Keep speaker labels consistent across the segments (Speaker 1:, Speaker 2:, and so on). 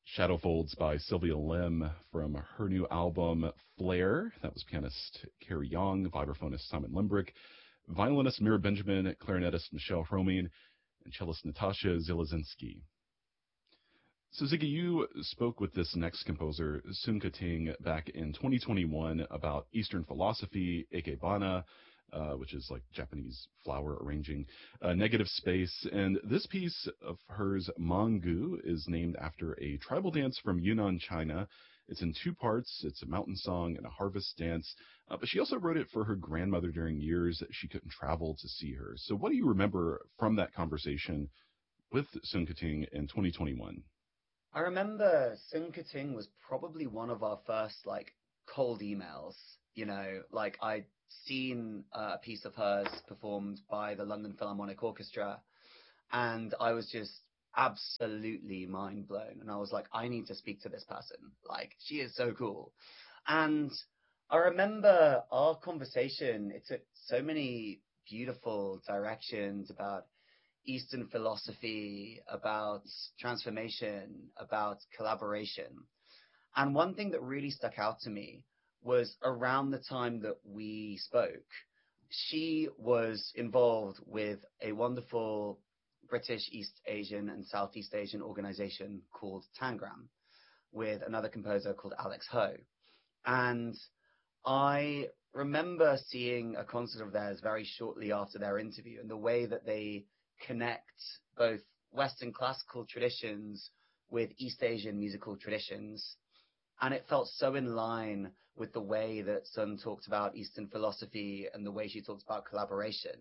Speaker 1: Shadow Folds by Sylvia Lim from her new album Flare. That was pianist Carrie Young, vibraphonist Simon Limbrick, violinist Mira Benjamin, clarinetist Michelle Hroming, and cellist Natasha Zielazinski. So Ziggy, you spoke with this next composer, Sun Kating, back in 2021 about Eastern philosophy, Ikebana, which is like Japanese flower arranging, negative space. And this piece of hers, Mangu, is named after a tribal dance from Yunnan, China. It's in two parts. It's a mountain song and a harvest dance. But she also wrote it for her grandmother during years that she couldn't travel to see her. So what do you remember from that conversation with Sun Kating in 2021?
Speaker 2: I remember Sun Kating was probably one of our first like cold emails. Like I'd seen a piece of hers performed by the London Philharmonic Orchestra, and I was just absolutely mind blown. And I was like, I need to speak to this person. Like, she is so cool. And I remember our conversation, it took so many beautiful directions about Eastern philosophy, about transformation, about collaboration. And one thing that really stuck out to me was around the time that we spoke, she was involved with a wonderful British East Asian and Southeast Asian organization called Tangram with another composer called Alex Ho. And I remember seeing a concert of theirs very shortly after their interview, and the way that they connect both Western classical traditions with East Asian musical traditions. And it felt so in line with the way that Sun talked about Eastern philosophy and the way she talks about collaboration.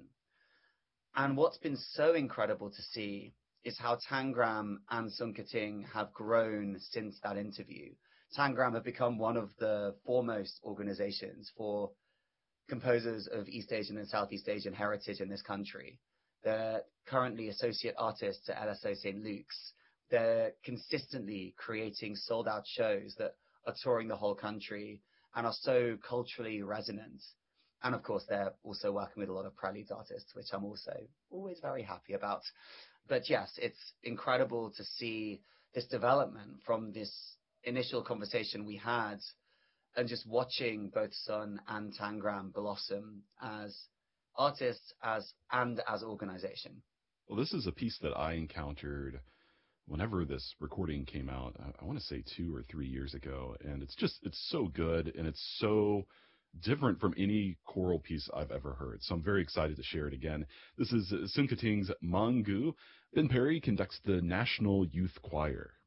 Speaker 2: And what's been so incredible to see is how Tangram and Sun Kating have grown since that interview. Tangram have become one of the foremost organizations for composers of East Asian and Southeast Asian heritage in this country. They're currently associate artists at LSO St. Luke's. They're consistently creating sold-out shows that are touring the whole country and are so culturally resonant. And of course, they're also working with a lot of Preludes artists, which I'm also always very happy about. But yes, it's incredible to see this development from this initial conversation we had and just watching both Sun and Tangram blossom as artists and as organization.
Speaker 1: Well, this is a piece that I encountered whenever this recording came out. I want to say 2 or 3 years ago, and it's so good, and it's so different from any choral piece I've ever heard. So I'm very excited to share it again. This is Sun Kating's Mangu. Ben Perry conducts the National Youth Choir.